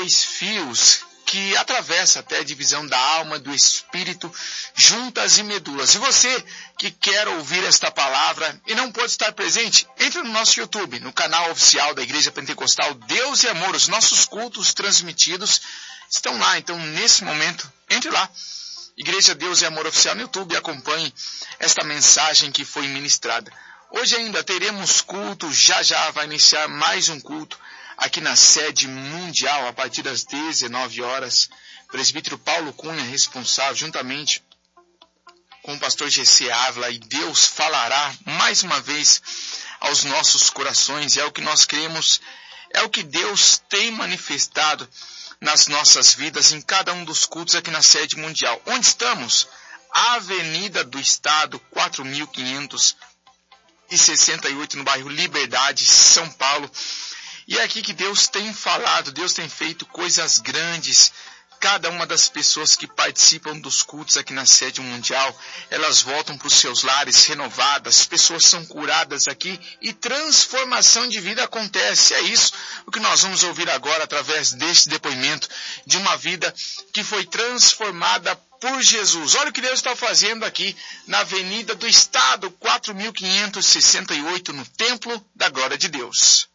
dois fios que atravessa até a divisão da alma, do espírito, juntas e medulas. E você que quer ouvir esta palavra e não pode estar presente, entre no nosso YouTube, no canal oficial da Igreja Pentecostal Deus e Amor. Os nossos cultos transmitidos estão lá. Então, nesse momento, entre lá, Igreja Deus e Amor Oficial no YouTube, e acompanhe esta mensagem que foi ministrada. Hoje ainda teremos culto, já vai iniciar mais um culto aqui na sede mundial, a partir das 19 horas. Presbítero Paulo Cunha, responsável, juntamente com o pastor GC Ávila, e Deus falará mais uma vez aos nossos corações, e é o que nós cremos, é o que Deus tem manifestado nas nossas vidas, em cada um dos cultos aqui na sede mundial. Onde estamos? Avenida do Estado, 4568, no bairro Liberdade, São Paulo. E é aqui que Deus tem falado, Deus tem feito coisas grandes. Cada uma das pessoas que participam dos cultos aqui na sede mundial, elas voltam para os seus lares renovadas, pessoas são curadas aqui e transformação de vida acontece. É isso o que nós vamos ouvir agora através deste depoimento de uma vida que foi transformada por Jesus. Olha o que Deus está fazendo aqui na Avenida do Estado, 4568, no Templo da Glória de Deus.